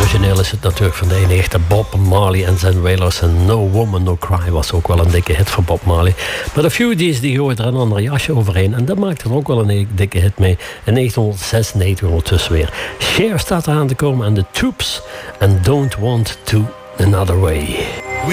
origineel is het natuurlijk van de ene echte Bob Marley en zijn Wailers. En No Woman No Cry was ook wel een dikke hit voor Bob Marley. Maar de Fugees die gooien er een ander jasje overheen. En dat maakt er ook wel een dikke hit mee. In 1996 ondertussen weer. Cher staat eraan te komen en de Troops. And Don't Want to Another Way.